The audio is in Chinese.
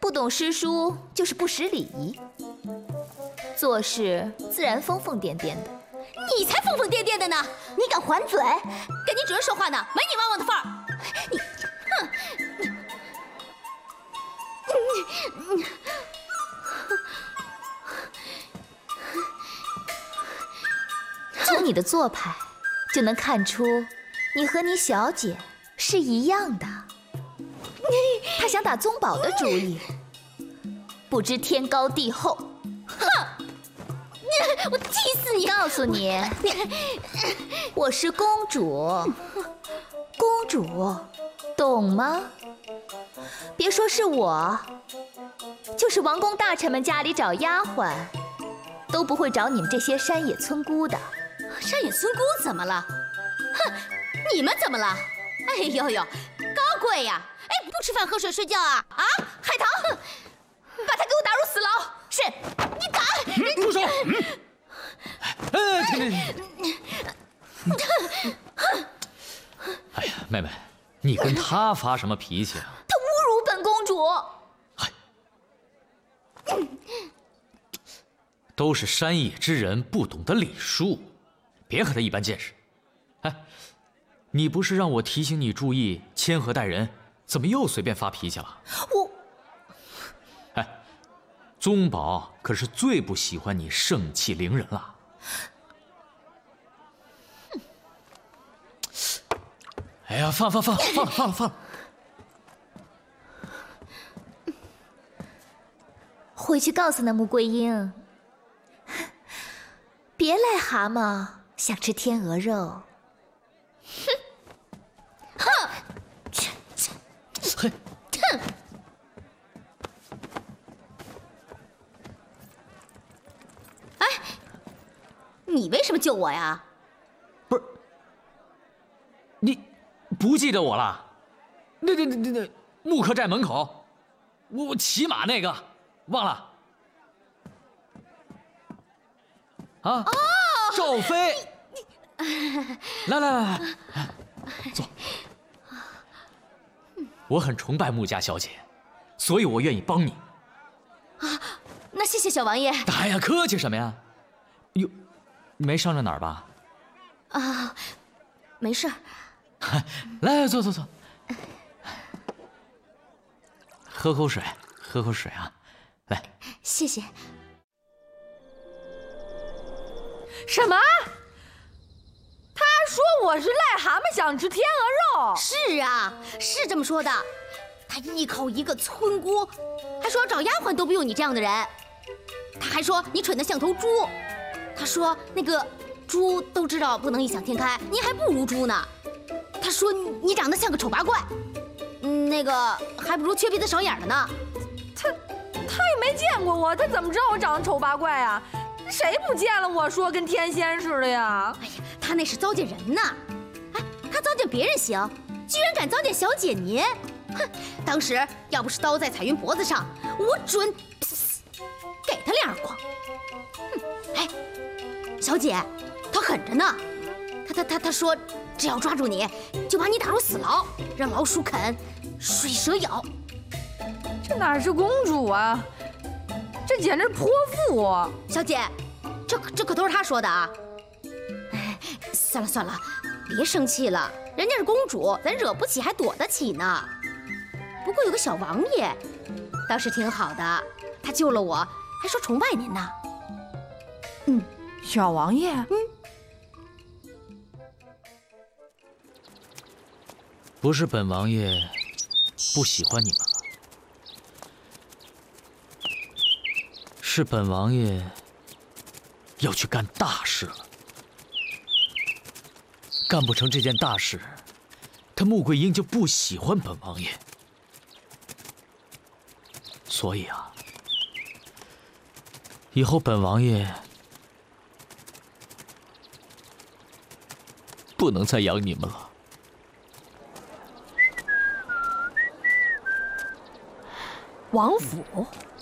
不懂诗书就是不识礼仪，做事自然疯疯癫癫的。 你才疯疯癫癫的呢！你敢还嘴？跟你主人说话呢，没你汪汪的份儿！你，哼！ 从你的做派就能看出，你和你小姐是一样的。他想打宗保的主意，不知天高地厚。 哼！我气死你！ 告诉你，我是公主，公主，懂吗？别说是我，就是王公大臣们家里找丫鬟，都不会找你们这些山野村姑的。 山野村姑怎么了？哼，你们怎么了？哎呦呦，高贵呀！哎，不吃饭喝水睡觉啊？啊，海棠，把他给我打入死牢！是，你打！ 住手！停！哎呀，妹妹，你跟他发什么脾气啊？ 他侮辱本公主！ 都是山野之人，不懂得礼数，别和他一般见识。哎，你不是让我提醒你注意谦和待人，怎么又随便发脾气了？哎，宗保可是最不喜欢你盛气凌人了。哎呀，放了！ 回去告诉那穆桂英，别癞蛤蟆想吃天鹅肉。 哼！ 嘿！ 哼！哎，你为什么救我呀？ 不是，你不记得我了？那木客栈门口，我骑马那个，忘了？啊！哦，赵飞，来，坐。我很崇拜穆家小姐，所以我愿意帮你。 啊，那谢谢小王爷。 哎呀，客气什么呀？哟，你没伤着哪儿吧？ 啊，没事儿。 来，坐。喝口水啊，来。 谢谢。 什么？他说我是癞蛤蟆想吃天鹅肉。 是啊，是这么说的。他一口一个村姑，还说找丫鬟都不用你这样的人。他还说你蠢得像头猪。他说那个猪都知道不能异想天开，你还不如猪呢。他说你长得像个丑八怪，那个还不如缺鼻子少眼的呢。 他也没见过我，他怎么知道我长得丑八怪啊？谁不见了我说跟天仙似的呀？ 哎呀，他那是糟践人呢。哎，他糟践别人行，居然敢糟践小姐您！哼，当时要不是刀在彩云脖子上，我准给他2耳光。哼，哎，小姐，他狠着呢。他说只要抓住你，就把你打入死牢，让老鼠啃，水蛇咬。 这哪是公主啊？这简直是泼妇！ 小姐，这可都是他说的啊！哎，算了，别生气了，人家是公主，咱惹不起还躲得起呢。不过有个小王爷，倒是挺好的，他救了我，还说崇拜您呢。 小王爷， 不是本王爷不喜欢你们了，是本王爷要去干大事了。干不成这件大事，他穆桂英就不喜欢本王爷。所以啊，以后本王爷不能再养你们了。 王府